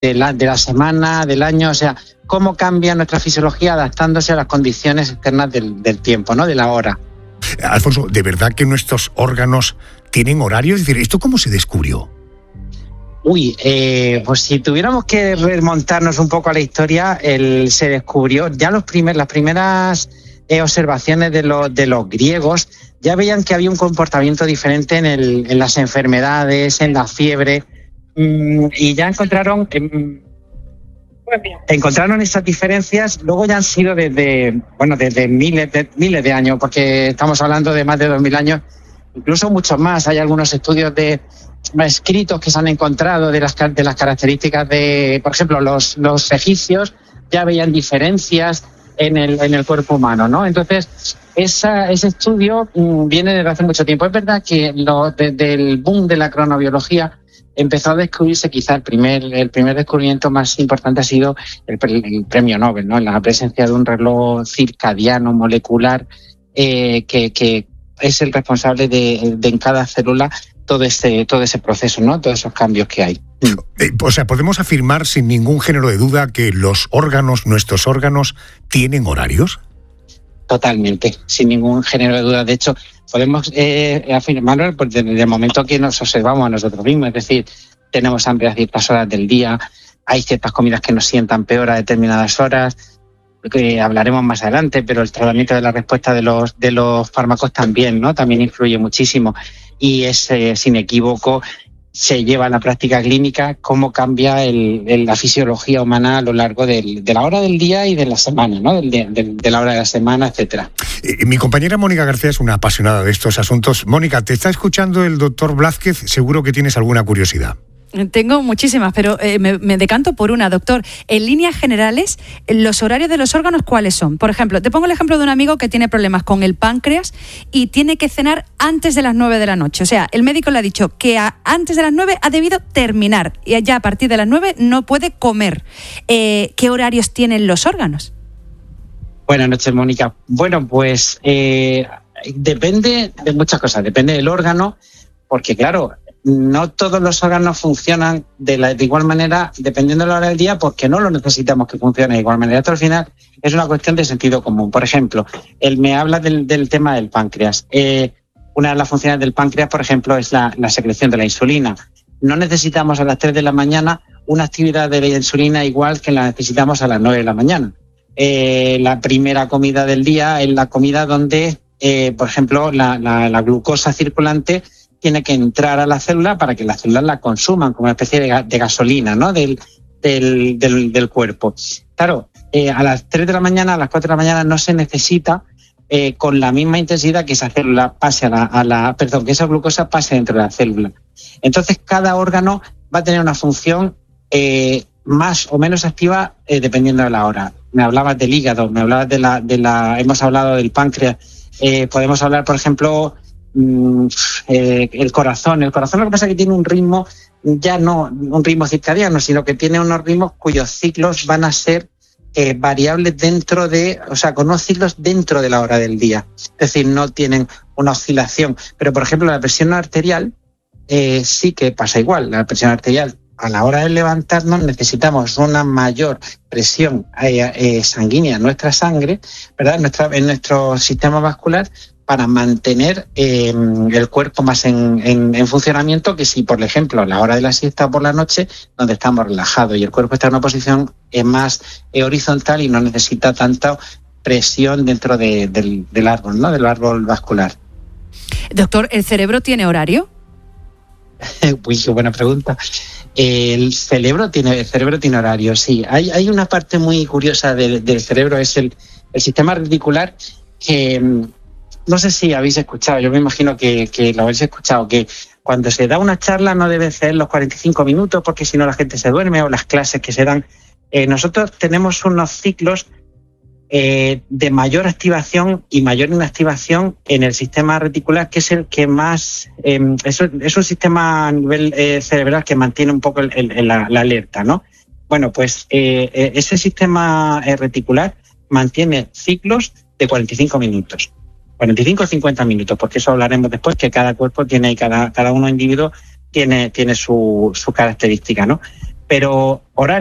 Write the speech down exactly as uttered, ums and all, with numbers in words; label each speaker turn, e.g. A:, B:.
A: de la, de la semana, del año, o sea, cómo cambia nuestra fisiología adaptándose a las condiciones externas del, del tiempo, ¿no? De la hora.
B: Alfonso, ¿de verdad que nuestros órganos tienen horario? Es decir, ¿esto cómo se descubrió?
A: Uy, eh, pues si tuviéramos que remontarnos un poco a la historia, el, se descubrió, ya los primer, las primeras eh, observaciones de los, de los griegos ya veían que había un comportamiento diferente en, el, en las enfermedades, en la fiebre, mmm, y ya encontraron... Eh, Encontraron esas diferencias, luego ya han sido desde, bueno, desde miles de, miles de años, porque estamos hablando de más de dos mil años, incluso muchos más. Hay algunos estudios de escritos que se han encontrado de las, de las características de, por ejemplo, los, los egipcios ya veían diferencias en el, en el cuerpo humano, ¿no? Entonces, esa, ese estudio mmm, viene desde hace mucho tiempo. Es verdad que lo, desde el boom de la cronobiología empezó a descubrirse, quizá el primer el primer descubrimiento más importante ha sido el, el premio Nobel, ¿no? La presencia de un reloj circadiano molecular eh, que, que es el responsable de, de en cada célula todo ese todo ese proceso, ¿no? Todos esos cambios que hay.
B: Eh, o sea, podemos afirmar sin ningún género de duda que los órganos, nuestros órganos, ¿tienen horarios?
A: Totalmente, sin ningún género de duda. De hecho, podemos eh, afirmarlo desde el momento que nos observamos a nosotros mismos. Es decir, tenemos hambre a ciertas horas del día, hay ciertas comidas que nos sientan peor a determinadas horas, que hablaremos más adelante, pero el tratamiento de la respuesta de los de los fármacos también, ¿no? También influye muchísimo. Y es, eh, sin equívoco, se lleva a la práctica clínica cómo cambia el, el, la fisiología humana a lo largo del, de la hora del día y de la semana, ¿no? Del, de, de la hora de la semana, etcétera.
B: Eh, mi compañera Mónica García es una apasionada de estos asuntos. Mónica, te está escuchando el doctor Blázquez, seguro que tienes alguna curiosidad.
C: Tengo muchísimas, pero eh, me, me decanto por una, doctor. En líneas generales, ¿los horarios de los órganos cuáles son? Por ejemplo, te pongo el ejemplo de un amigo que tiene problemas con el páncreas y tiene que cenar antes de las nueve de la noche. O sea, el médico le ha dicho que a, antes de las nueve ha debido terminar y ya a partir de las nueve no puede comer. Eh, ¿Qué horarios tienen los órganos?
A: Buenas noches, Mónica. Bueno, pues eh, depende de muchas cosas. Depende del órgano, porque claro, no todos los órganos funcionan de, la, de igual manera dependiendo de la hora del día, porque no lo necesitamos que funcione de igual manera. Esto al final es una cuestión de sentido común. Por ejemplo, él me habla del, del tema del páncreas. Eh, una de las funciones del páncreas, por ejemplo, es la, la secreción de la insulina. No necesitamos a las tres de la mañana una actividad de la insulina igual que la necesitamos a las nueve de la mañana. Eh, la primera comida del día es la comida donde, eh, por ejemplo, la, la, la glucosa circulante tiene que entrar a la célula para que las células la consuman como una especie de, de gasolina, ¿no? del, del, del, del cuerpo. Claro, eh, a las tres de la mañana, a las cuatro de la mañana no se necesita eh, con la misma intensidad que esa célula pase a la, a la, perdón, que esa glucosa pase dentro de la célula. Entonces, cada órgano va a tener una función eh, más o menos activa eh, dependiendo de la hora. Me hablabas del hígado, me hablabas de la, de la, hemos hablado del páncreas, eh, podemos hablar, por ejemplo, Eh, el corazón. El corazón lo que pasa es que tiene un ritmo, ya no un ritmo circadiano, sino que tiene unos ritmos cuyos ciclos van a ser eh, variables dentro de, o sea, con unos ciclos dentro de la hora del día. Es decir, no tienen una oscilación. Pero, por ejemplo, la presión arterial eh, sí que pasa igual. La presión arterial, a la hora de levantarnos, necesitamos una mayor presión eh, eh, sanguínea en nuestra sangre, ¿verdad? En, nuestra, en nuestro sistema vascular, para mantener eh, el cuerpo más en, en, en funcionamiento que si, por ejemplo, a la hora de la siesta o por la noche, donde estamos relajados y el cuerpo está en una posición eh, más eh, horizontal y no necesita tanta presión dentro de, del, del árbol, ¿no? Del árbol vascular.
C: Doctor, ¿el cerebro tiene horario?
A: Uy, qué buena pregunta. El cerebro tiene, el cerebro tiene horario, sí. Hay, hay una parte muy curiosa del, del cerebro, es el, el sistema reticular, que no sé si habéis escuchado, yo me imagino que, que lo habéis escuchado, que cuando se da una charla no debe ser los cuarenta y cinco minutos porque si no la gente se duerme, o las clases que se dan. Eh, nosotros tenemos unos ciclos eh, de mayor activación y mayor inactivación en el sistema reticular, que es el que más... Eh, es, es un sistema a nivel eh, cerebral que mantiene un poco el, el, la, la alerta, ¿no? Bueno, pues eh, ese sistema eh, reticular mantiene ciclos de cuarenta y cinco minutos. cuarenta y cinco o cincuenta minutos, porque eso hablaremos después, que cada cuerpo tiene, cada, cada uno individuo tiene, tiene su, su característica, ¿no? pero horarios